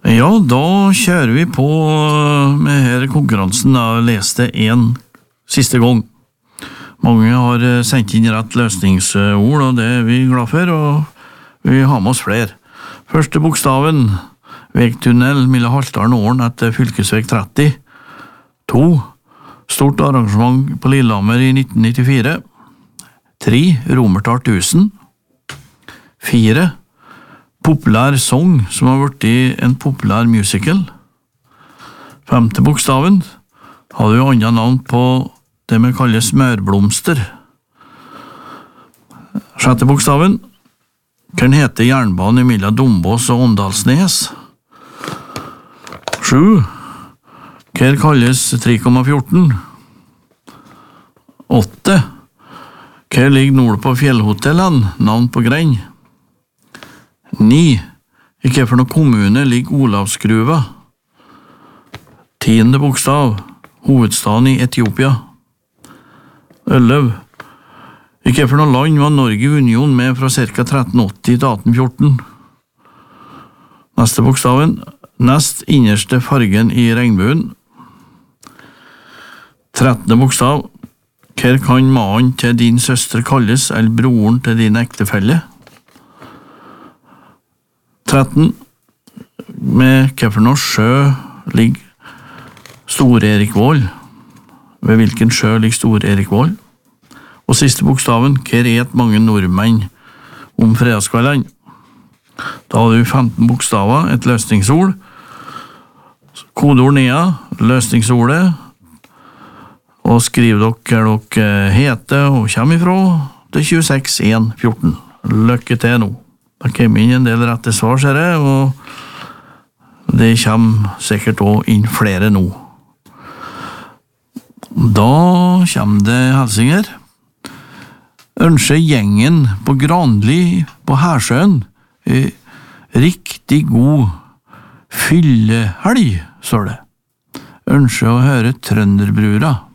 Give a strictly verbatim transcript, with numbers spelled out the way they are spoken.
Ja, da kjører vi på med her konkurransen. Jeg leste en siste gang. Mange har sendt inn rett løsningsord, og det er vi glad for, og vi har med oss flere. Første bokstaven, vegtunnel mellom Haltdalen og Åren etter fylkesveg tretti. To, stort arrangement på Lillehammer i nitten nittifire. Tre, Romertall tusen. Fire, populær sang som har vært i en populær musical. Femte bokstaven hadde jo andre navn på det vi kaller smørblomster. Sjette bokstaven kan hete jernbanen mellom Dombås og Åndalsnes. Sju, hva kalles tre komma fjorten? Åtte, hva ligger nord på fjellhotellen, navn på grend? Ni, i hva for noen kommune ligger Olavsgruva? Tiende bokstav, hovedstaden i Etiopia. Elleve, i hva for noen land var Norge i union med fra ca. tretten åtti til atten fjorten? Neste bokstaven, nest innerste fargen i regnbuen. Trettende bokstav, hva kan mannen til din søster kalles, eller broren til din ektefelle? tretten, med hva for noe sjø ligger Stor-Erikvoll? Ved hvilken sjø ligger Stor-Erikvoll? Og siste bokstaven, hva et mange nordmenn om fredagskveldene? Da har du femten bokstaver, et løsningsord. Kodeord nede, løsningsordet, og skriv dere hva dere heter og kommer ifra til tjueseks en fjorten. Lykke til nå. Det kommer inn en del rette svar, ser jeg, og det kommer sikkert også inn flere nå. Da kommer det hilsinger. Ønsker gjengen på Granli på Hersjøen riktig god fyllehelg, står det. Ønsker å høre Trønderbrura.